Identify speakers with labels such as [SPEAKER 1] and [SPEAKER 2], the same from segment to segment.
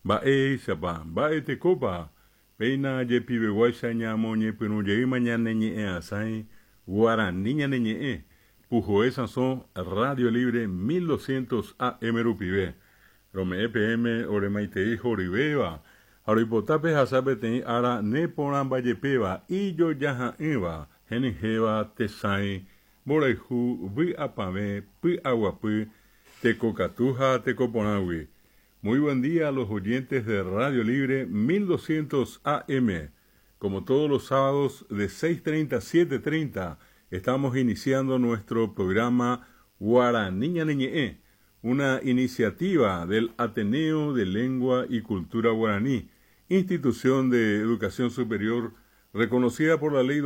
[SPEAKER 1] Bae sapa, bae te copa. Peina ye pibe guaisa ñamo ñe pinu ye mañana ñe asai. Guaraní ñe. Pujo esa son Radio Libre 1200 AM Rupibe. Rome EPM oremaite joribeba. Haripotape hasabe ten ara ne poran bayepeba. Y yo yaha eva. Henijeba tesai. Boreju, vi apame, pi aguapi. Tecocatuja, tecoponawi. Muy buen día a los oyentes de Radio Libre 1200 AM. Como todos los sábados de 6:30 a 7:30, estamos iniciando nuestro programa Guaraní Ñañe'e, una iniciativa del Ateneo de Lengua y Cultura Guaraní, institución de educación superior reconocida por la Ley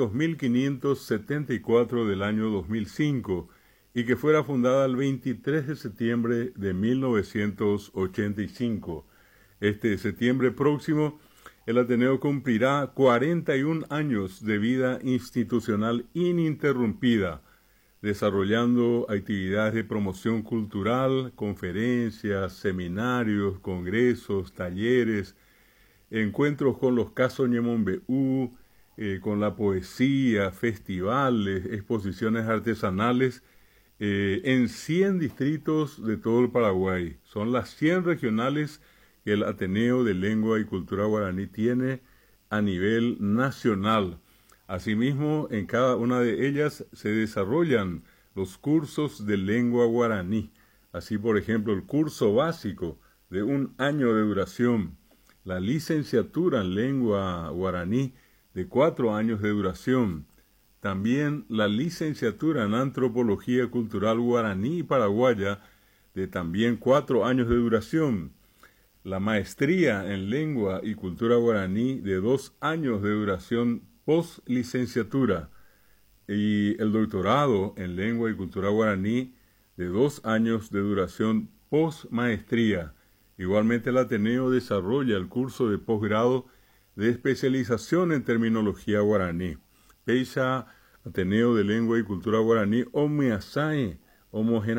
[SPEAKER 1] 2574 del año 2005, y que fuera fundada el 23 de septiembre de 1985. Este septiembre próximo, el Ateneo cumplirá 41 años de vida institucional ininterrumpida, desarrollando actividades de promoción cultural, conferencias, seminarios, congresos, talleres, encuentros con los casos Ñemombeú, con la poesía, festivales, exposiciones artesanales, en 100 distritos de todo el Paraguay. Son las 100 regionales que el Ateneo de Lengua y Cultura Guaraní tiene a nivel nacional. Asimismo, en cada una de ellas se desarrollan los cursos de lengua guaraní. Así, por ejemplo, el curso básico de 1 año de duración, la licenciatura en lengua guaraní de 4 años de duración, también la licenciatura en Antropología Cultural Guaraní y Paraguaya, de también 4 años de duración, la maestría en Lengua y Cultura Guaraní, de 2 años de duración post-licenciatura, y el doctorado en Lengua y Cultura Guaraní, de 2 años de duración post-maestría. Igualmente el Ateneo desarrolla el curso de posgrado de especialización en terminología guaraní. Peisa Ateneo de Lengua y Cultura Guaraní, Omeasai,